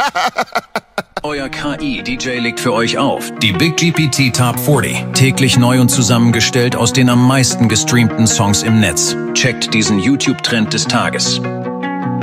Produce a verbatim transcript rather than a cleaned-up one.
Euer K I-D J legt für euch auf. Die Big G P T Top vierzig. Täglich neu und zusammengestellt aus den am meisten gestreamten Songs im Netz. Checkt diesen YouTube-Trend des Tages.